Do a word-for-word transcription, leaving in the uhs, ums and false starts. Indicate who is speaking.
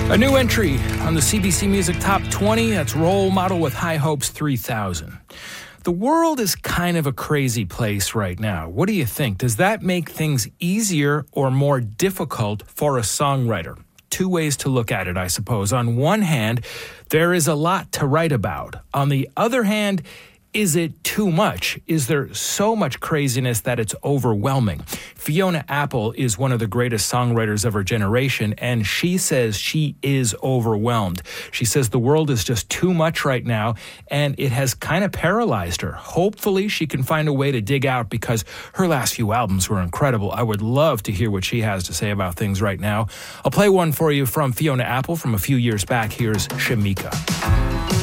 Speaker 1: A new entry on the C B C Music Top twenty, that's Role Model with High Hopes three thousand. The world is kind of a crazy place right now. What do you think? Does that make things easier or more difficult for a songwriter? Two ways to look at it, I suppose. On one hand, there is a lot to write about. On the other hand, is it too much? Is there so much craziness that it's overwhelming? Fiona Apple is one of the greatest songwriters of her generation, and she says she is overwhelmed. She says the world is just too much right now, and it has kind of paralyzed her. Hopefully, she can find a way to dig out, because her last few albums were incredible. I would love to hear what she has to say about things right now. I'll play one for you from Fiona Apple from a few years back. Here's Shamika.